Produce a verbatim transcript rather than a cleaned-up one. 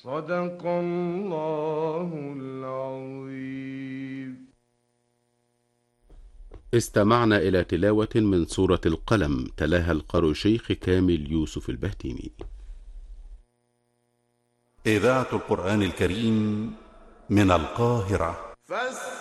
صدق الله العظيم. استمعنا إلى تلاوة من سورة القلم، تلاها القارئ الشيخ كامل يوسف البهتيمي. إذاعة القرآن الكريم من القاهرة.